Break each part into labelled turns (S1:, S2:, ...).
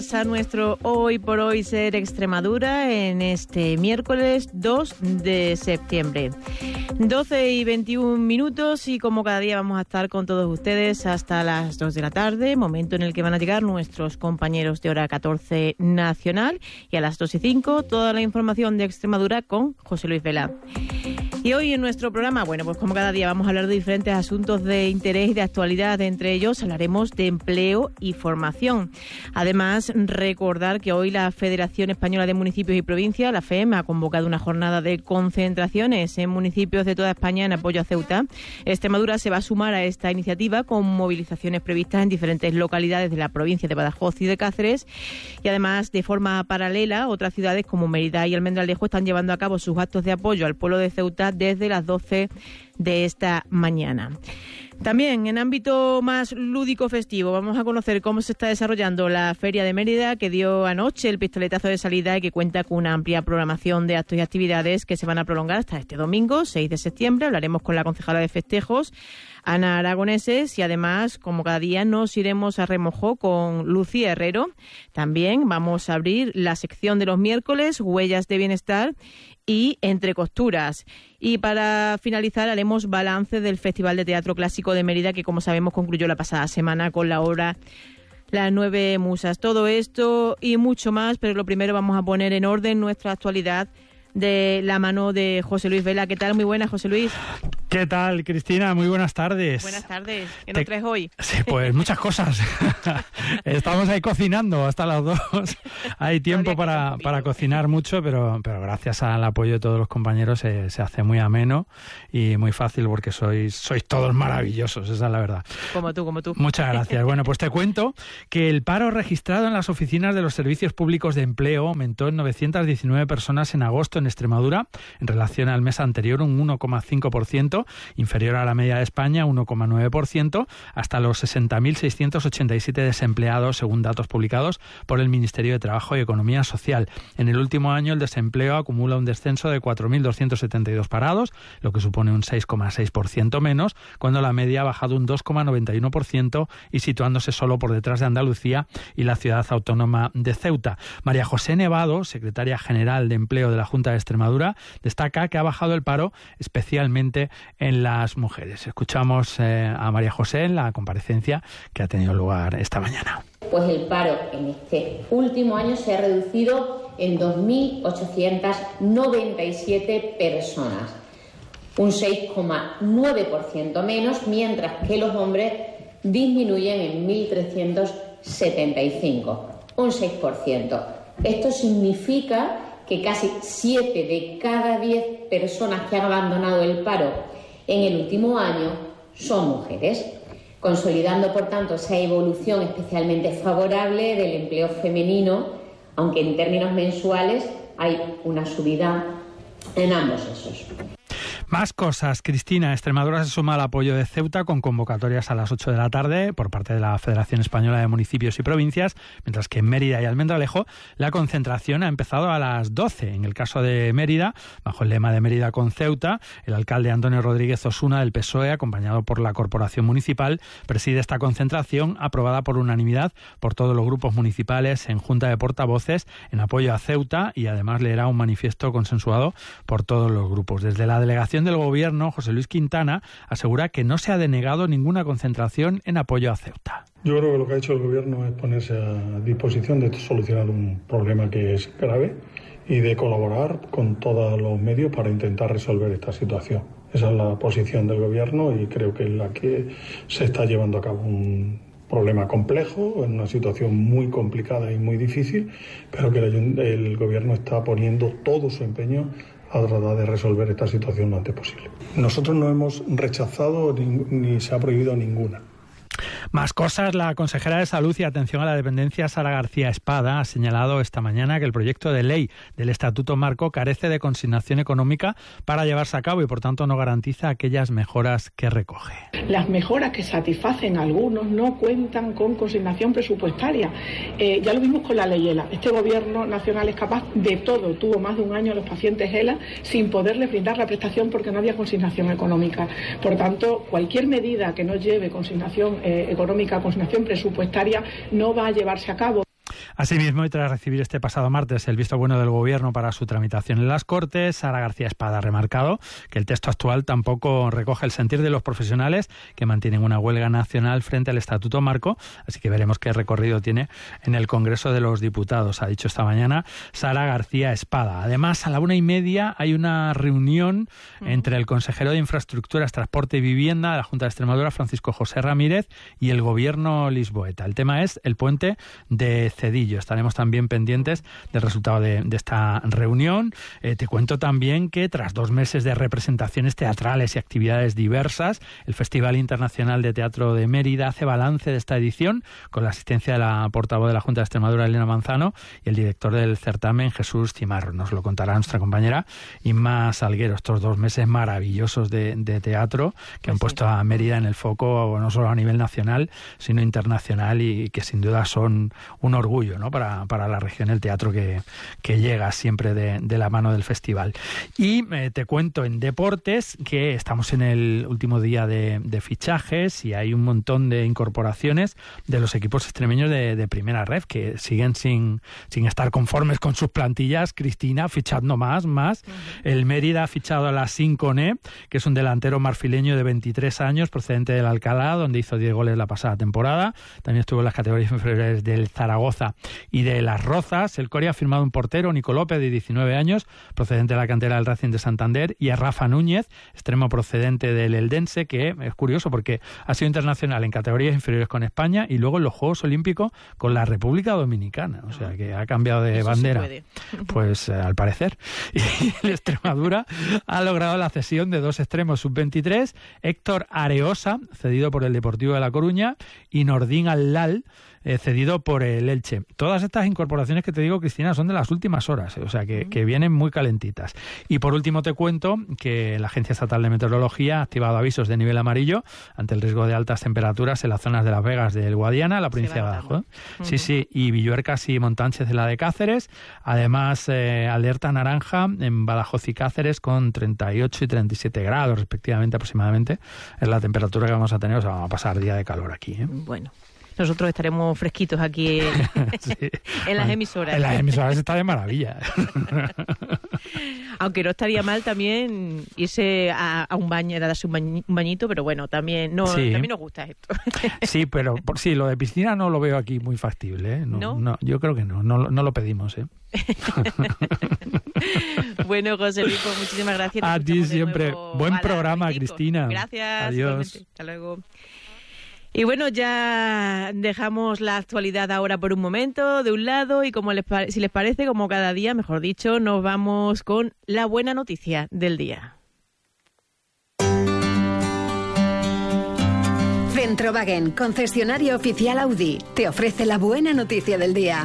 S1: A nuestro Hoy por Hoy Ser Extremadura en este miércoles 2 de septiembre. 12:21 y como cada día vamos a estar con todos ustedes hasta las 2 de la tarde, momento en el que van a llegar nuestros compañeros de Hora 14 Nacional, y a las 2:05 toda la información de Extremadura con José Luis Vela. Y hoy en nuestro programa, bueno, pues como cada día vamos a hablar de diferentes asuntos de interés y de actualidad. Entre ellos hablaremos de empleo y formación. Además, recordar que hoy la Federación Española de Municipios y Provincias, la FEM, ha convocado una jornada de concentraciones en municipios de toda España en apoyo a Ceuta. Extremadura se va a sumar a esta iniciativa con movilizaciones previstas en diferentes localidades de la provincia de Badajoz y de Cáceres. Y además, de forma paralela, otras ciudades como Mérida y Almendralejo están llevando a cabo sus actos de apoyo al pueblo de Ceuta desde las 12 de esta mañana. También, en ámbito más lúdico festivo, vamos a conocer cómo se está desarrollando la Feria de Mérida, que dio anoche el pistoletazo de salida y que cuenta con una amplia programación de actos y actividades que se van a prolongar hasta este domingo, 6 de septiembre. Hablaremos con la concejala de festejos, Ana Aragoneses, y además, como cada día, nos iremos a remojo con Lucía Herrero. También vamos a abrir la sección de los miércoles, Huellas de Bienestar y Entre Costuras. Y para finalizar haremos balance del Festival de Teatro Clásico de Mérida, que como sabemos concluyó la pasada semana con la obra Las Nueve Musas. Todo esto y mucho más, pero lo primero vamos a poner en orden nuestra actualidad de la mano de José Luis Vela. ¿Qué tal? Muy buenas, José Luis.
S2: ¿Qué tal, Cristina? Muy buenas tardes.
S1: Buenas tardes. ¿Qué nos traes hoy?
S2: Sí, pues muchas cosas. Estamos ahí cocinando hasta las 2. Hay tiempo para cocinar mucho, pero gracias al apoyo de todos los compañeros se hace muy ameno y muy fácil, porque sois todos maravillosos, esa es la verdad.
S1: Como tú.
S2: Muchas gracias. Bueno, pues te cuento que el paro registrado en las oficinas de los servicios públicos de empleo aumentó en 919 personas en agosto en Extremadura, en relación al mes anterior, un 1,5%, inferior a la media de España, 1,9%, hasta los 60.687 desempleados, según datos publicados por el Ministerio de Trabajo y Economía Social. En el último año, el desempleo acumula un descenso de 4.272 parados, lo que supone un 6,6% menos, cuando la media ha bajado un 2,91% y situándose solo por detrás de Andalucía y la ciudad autónoma de Ceuta. María José Nevado, secretaria general de Empleo de la Junta de Extremadura, destaca que ha bajado el paro, especialmente en las mujeres. Escuchamos a María José en la comparecencia que ha tenido lugar esta mañana.
S3: Pues el paro en este último año se ha reducido en 2.897 personas, un 6,9% menos, mientras que los hombres disminuyen en 1.375, un 6%. Esto significa que casi 7 de cada 10 personas que han abandonado el paro en el último año son mujeres, consolidando por tanto esa evolución especialmente favorable del empleo femenino, aunque en términos mensuales hay una subida en ambos sexos.
S2: Más cosas, Cristina. Extremadura se suma al apoyo de Ceuta con convocatorias a las 8 de la tarde por parte de la Federación Española de Municipios y Provincias, mientras que en Mérida y Almendralejo la concentración ha empezado a las 12. En el caso de Mérida, bajo el lema de Mérida con Ceuta, el alcalde Antonio Rodríguez Osuna del PSOE, acompañado por la Corporación Municipal, preside esta concentración aprobada por unanimidad por todos los grupos municipales en Junta de Portavoces en apoyo a Ceuta, y además leerá un manifiesto consensuado por todos los grupos. Desde la delegación del Gobierno, José Luis Quintana asegura que no se ha denegado ninguna concentración en apoyo a Ceuta.
S4: Yo creo que lo que ha hecho el Gobierno es ponerse a disposición de solucionar un problema que es grave y de colaborar con todos los medios para intentar resolver esta situación. Esa es la posición del Gobierno y creo que es la que se está llevando a cabo. Un problema complejo, en una situación muy complicada y muy difícil, pero que el Gobierno está poniendo todo su empeño a tratar de resolver esta situación lo antes posible. Nosotros no hemos rechazado ni se ha prohibido ninguna.
S2: Más cosas. La consejera de Salud y Atención a la Dependencia, Sara García Espada, ha señalado esta mañana que el proyecto de ley del Estatuto Marco carece de consignación económica para llevarse a cabo y, por tanto, no garantiza aquellas mejoras que recoge.
S5: Las mejoras que satisfacen a algunos no cuentan con consignación presupuestaria. Ya lo vimos con la ley ELA. Este Gobierno nacional es capaz de todo. Tuvo más de un año a los pacientes ELA sin poderles brindar la prestación porque no había consignación económica. Por tanto, cualquier medida que no lleve consignación económica, consignación presupuestaria, no va a llevarse a cabo.
S2: Asimismo, y tras recibir este pasado martes el visto bueno del Gobierno para su tramitación en las Cortes, Sara García Espada ha remarcado que el texto actual tampoco recoge el sentir de los profesionales que mantienen una huelga nacional frente al Estatuto Marco, así que veremos qué recorrido tiene en el Congreso de los Diputados, ha dicho esta mañana Sara García Espada. Además, a la 1:30 hay una reunión entre el consejero de Infraestructuras, Transporte y Vivienda de la Junta de Extremadura, Francisco José Ramírez, y el Gobierno lisboeta. El tema es el puente de Cedillo. Estaremos también pendientes del resultado de esta reunión. Te cuento también que tras 2 meses de representaciones teatrales y actividades diversas, el Festival Internacional de Teatro de Mérida hace balance de esta edición con la asistencia de la portavoz de la Junta de Extremadura, Elena Manzano, y el director del certamen, Jesús Cimarro. Nos lo contará nuestra compañera Inma Salguero. Estos 2 meses maravillosos de teatro que han puesto a Mérida en el foco, no solo a nivel nacional, sino internacional, y que sin duda son un orgullo, ¿no?, para la región, el teatro que llega siempre de la mano del festival. Y te cuento en deportes que estamos en el último día de fichajes y hay un montón de incorporaciones de los equipos extremeños de primera ref que siguen sin estar conformes con sus plantillas. Cristina, fichando más. El Mérida ha fichado a la Sinconé, que es un delantero marfileño de 23 años procedente del Alcalá, donde hizo 10 goles la pasada temporada. También estuvo en las categorías inferiores del Zaragoza y de Las Rozas. El Coria ha firmado un portero, Nico López, de 19 años, procedente de la cantera del Racing de Santander, y a Rafa Núñez, extremo procedente del Eldense, que es curioso porque ha sido internacional en categorías inferiores con España y luego en los Juegos Olímpicos con la República Dominicana. O sea, que ha cambiado de bandera. Pues al parecer. Y el Extremadura ha logrado la cesión de 2 extremos sub-23, Héctor Areosa, cedido por el Deportivo de La Coruña, y Nordín Al-Lal, cedido por el Elche. Todas estas incorporaciones que te digo, Cristina, son de las últimas horas, o sea que vienen muy calentitas. Y por último te cuento que la Agencia Estatal de Meteorología ha activado avisos de nivel amarillo ante el riesgo de altas temperaturas en las zonas de Las Vegas del Guadiana, la provincia de Badajoz. Sí, y Villuercas y Montánchez de la de Cáceres. Además, alerta naranja en Badajoz y Cáceres con 38 y 37 grados respectivamente, aproximadamente. Es la temperatura que vamos a tener, o sea, vamos a pasar día de calor aquí.
S1: Bueno. Nosotros estaremos fresquitos aquí en las emisoras.
S2: En las emisoras está de maravilla.
S1: Aunque no estaría mal también irse a un baño, a darse un bañito, pero bueno, también también nos gusta esto.
S2: Sí, pero lo de piscina no lo veo aquí muy factible, ¿eh? No, yo creo que no lo pedimos, ¿eh?
S1: Bueno, José Luis, pues muchísimas gracias.
S2: A ti siempre. Buen programa, Cristina.
S1: Gracias.
S2: Adiós.
S1: Hasta luego. Y bueno, ya dejamos la actualidad ahora por un momento de un lado y si les parece, como cada día, mejor dicho, nos vamos con la buena noticia del día.
S6: Centrowagen, concesionario oficial Audi, te ofrece la buena noticia del día.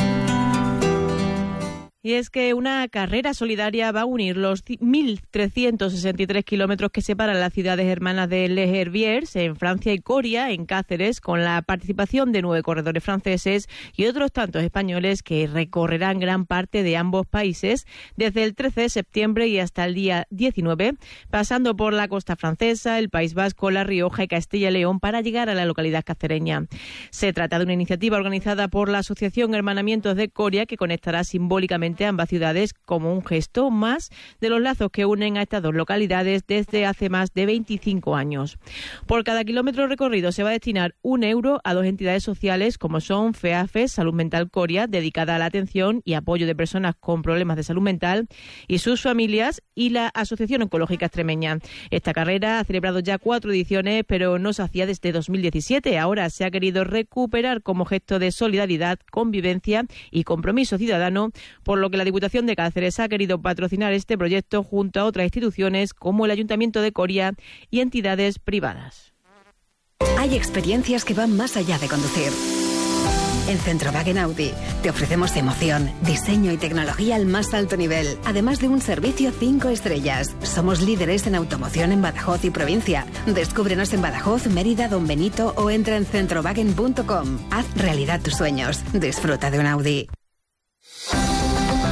S1: Y es que una carrera solidaria va a unir los 1.363 kilómetros que separan las ciudades hermanas de Les Herbiers, en Francia, y Coria, en Cáceres, con la participación de 9 corredores franceses y otros tantos españoles que recorrerán gran parte de ambos países desde el 13 de septiembre y hasta el día 19, pasando por la costa francesa, el País Vasco, La Rioja y Castilla y León para llegar a la localidad cacereña. Se trata de una iniciativa organizada por la Asociación Hermanamientos de Coria que conectará simbólicamente ambas ciudades como un gesto más de los lazos que unen a estas dos localidades desde hace más de 25 años. Por cada kilómetro recorrido se va a destinar €1 a 2 entidades sociales como son FEAFE, Salud Mental Coria, dedicada a la atención y apoyo de personas con problemas de salud mental y sus familias, y la Asociación Oncológica Extremeña. Esta carrera ha celebrado ya 4 ediciones, pero no se hacía desde 2017. Ahora se ha querido recuperar como gesto de solidaridad, convivencia y compromiso ciudadano, por lo que la Diputación de Cáceres ha querido patrocinar este proyecto junto a otras instituciones como el Ayuntamiento de Coria y entidades privadas.
S6: Hay experiencias que van más allá de conducir. En Centrowagen Audi te ofrecemos emoción, diseño y tecnología al más alto nivel, además de un servicio 5 estrellas. Somos líderes en automoción en Badajoz y provincia. Descúbrenos en Badajoz, Mérida, Don Benito o entra en centrowagen.com. Haz realidad tus sueños. Disfruta de un Audi.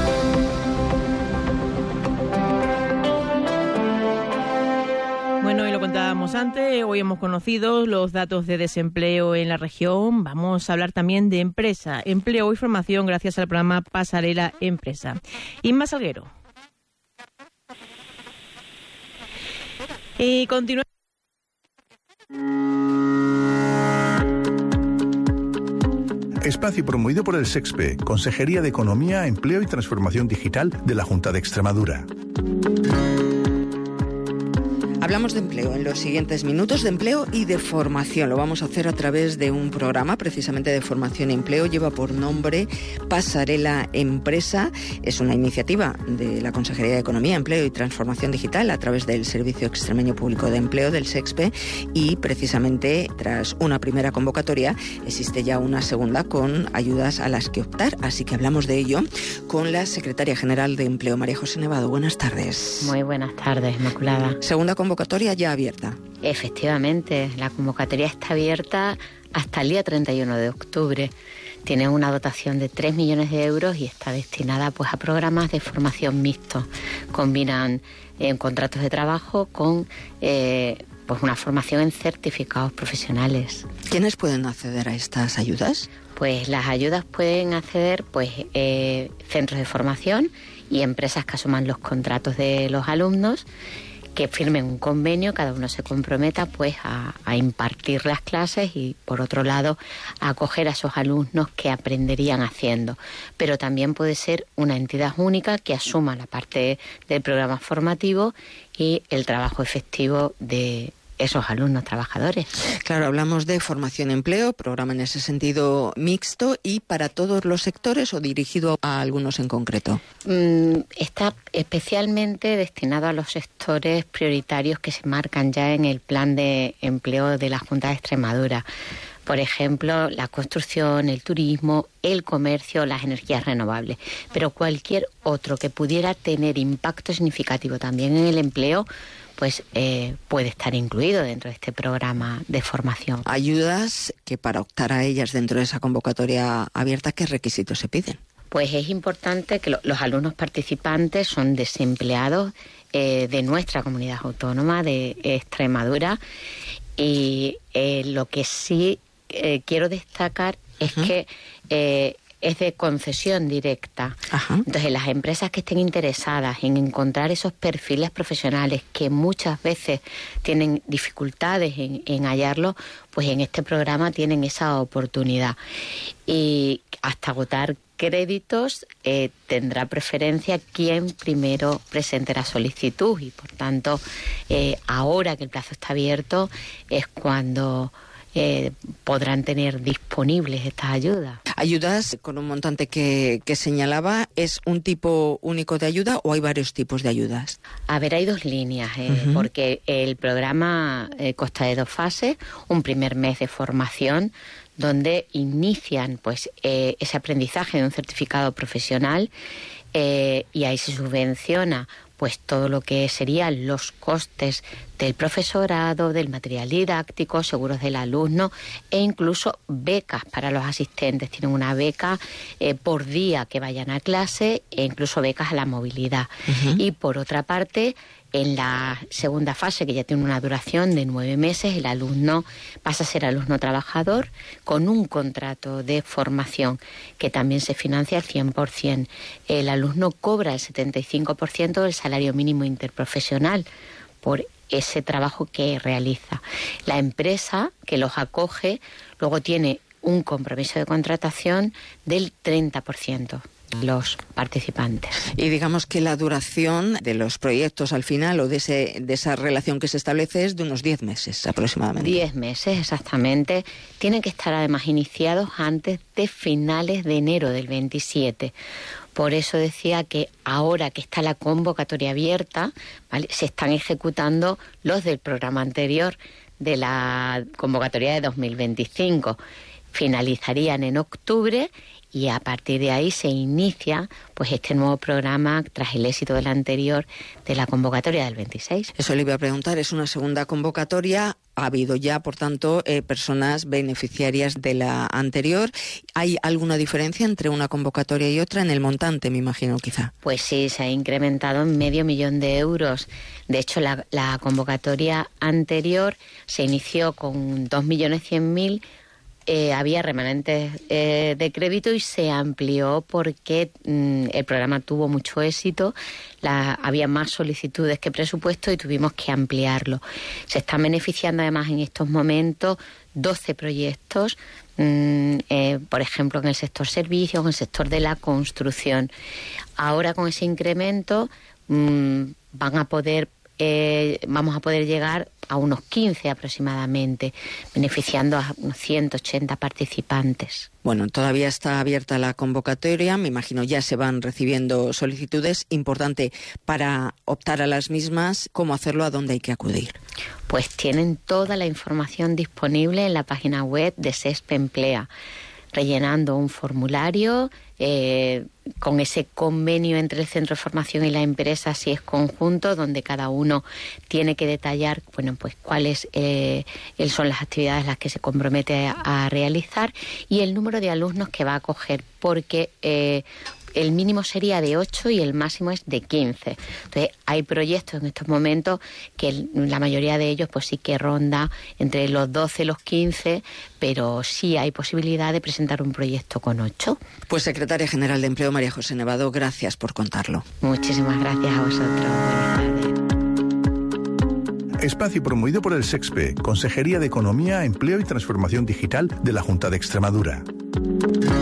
S1: Bueno, y lo lo contábamos antes, hoy hemos conocido los datos de desempleo en la región. Vamos a hablar también de empresa, empleo y formación gracias al programa Pasarela Empresa. Inma Salguero. Y continúa.
S7: Espacio promovido por el SEXPE, Consejería de Economía, Empleo y Transformación Digital de la Junta de Extremadura.
S8: Hablamos de empleo en los siguientes minutos, de empleo y de formación. Lo vamos a hacer a través de un programa precisamente de formación y empleo. Lleva por nombre Pasarela Empresa. Es una iniciativa de la Consejería de Economía, Empleo y Transformación Digital a través del Servicio Extremeño Público de Empleo, del SEXPE, y precisamente tras una primera convocatoria existe ya una segunda con ayudas a las que optar. Así que hablamos de ello con la Secretaria General de Empleo, María José Nevado. Buenas tardes.
S9: Muy buenas tardes, Inmaculada.
S8: Segunda convocatoria ya abierta.
S9: Efectivamente, la convocatoria está abierta hasta el día 31 de octubre. Tiene una dotación de 3 millones de euros y está destinada pues a programas de formación mixto. Combinan contratos de trabajo con pues una formación en certificados profesionales.
S8: ¿Quiénes pueden acceder a estas ayudas?
S9: Pues las ayudas pueden acceder pues centros de formación y empresas que asuman los contratos de los alumnos, que firmen un convenio, cada uno se comprometa pues a impartir las clases y, por otro lado, a acoger a esos alumnos que aprenderían haciendo. Pero también puede ser una entidad única que asuma la parte del programa formativo y el trabajo efectivo de esos alumnos trabajadores.
S8: Claro, hablamos de formación y empleo, programa en ese sentido mixto, y para todos los sectores o dirigido a algunos en concreto.
S9: Está especialmente destinado a los sectores prioritarios que se marcan ya en el plan de empleo de la Junta de Extremadura. Por ejemplo, la construcción, el turismo, el comercio, las energías renovables. Pero cualquier otro que pudiera tener impacto significativo también en el empleo, pues puede estar incluido dentro de este programa de formación.
S8: Ayudas que para optar a ellas dentro de esa convocatoria abierta, ¿qué requisitos se piden?
S9: Pues es importante que los alumnos participantes son desempleados de nuestra comunidad autónoma de Extremadura, y lo que sí quiero destacar es que es de concesión directa. Ajá. Entonces, las empresas que estén interesadas en encontrar esos perfiles profesionales que muchas veces tienen dificultades en hallarlo, pues en este programa tienen esa oportunidad. Y hasta agotar créditos tendrá preferencia quien primero presente la solicitud, y por tanto, ahora que el plazo está abierto, es cuando podrán tener disponibles estas ayudas.
S8: Ayudas con un montante que señalaba, ¿es un tipo único de ayuda o hay varios tipos de ayudas?
S9: A ver, hay dos líneas, porque el programa consta de 2 fases. Un primer mes de formación donde inician pues ese aprendizaje de un certificado profesional, y ahí se subvenciona pues todo lo que serían los costes del profesorado, del material didáctico, seguros del alumno e incluso becas para los asistentes. Tienen una beca por día que vayan a clase e incluso becas a la movilidad. Y por otra parte, en la segunda fase, que ya tiene una duración de 9 meses, el alumno pasa a ser alumno trabajador con un contrato de formación que también se financia al 100%. El alumno cobra el 75% del salario mínimo interprofesional por ese trabajo que realiza. La empresa que los acoge luego tiene un compromiso de contratación del 30%. Los participantes.
S8: Y digamos que la duración de los proyectos al final, o de esa relación que se establece, es de unos 10 meses aproximadamente.
S9: 10 meses, exactamente. Tienen que estar además iniciados antes de finales de enero del 27. Por eso decía que ahora que está la convocatoria abierta, ¿vale?, se están ejecutando los del programa anterior, de la convocatoria de 2025. Finalizarían en octubre y a partir de ahí se inicia pues este nuevo programa tras el éxito del anterior, de la convocatoria del 26.
S8: Eso le iba a preguntar, es una segunda convocatoria ha habido ya, por tanto, personas beneficiarias de la anterior. ¿Hay alguna diferencia entre una convocatoria y otra en el montante, me imagino, quizá?
S9: Pues sí, se ha incrementado en 500.000 euros. De hecho, la convocatoria anterior se inició con 2.100.000. Había remanentes de crédito y se amplió porque el programa tuvo mucho éxito, había más solicitudes que presupuesto y tuvimos que ampliarlo. Se están beneficiando además en estos momentos 12 proyectos, por ejemplo, en el sector servicios, en el sector de la construcción. Ahora con ese incremento vamos a poder llegar a unos 15 aproximadamente, beneficiando a unos 180 participantes.
S8: Bueno, todavía está abierta la convocatoria, me imagino ya se van recibiendo solicitudes. Importante para optar a las mismas, ¿cómo hacerlo? ¿A dónde hay que acudir?
S9: Pues tienen toda la información disponible en la página web de SESP Emplea, rellenando un formulario con ese convenio entre el centro de formación y la empresa, si es conjunto, donde cada uno tiene que detallar, bueno, pues cuáles son las actividades las que se compromete a realizar y el número de alumnos que va a acoger, porque el mínimo sería de 8 y el máximo es de 15. Entonces, hay proyectos en estos momentos que la mayoría de ellos pues sí que ronda entre los 12 y los 15, pero sí hay posibilidad de presentar un proyecto con 8.
S8: Pues Secretaria General de Empleo, María José Nevado, gracias por contarlo.
S9: Muchísimas gracias a vosotros. Buenas tardes.
S7: Espacio promovido por el SEXPE, Consejería de Economía, Empleo y Transformación Digital de la Junta de Extremadura.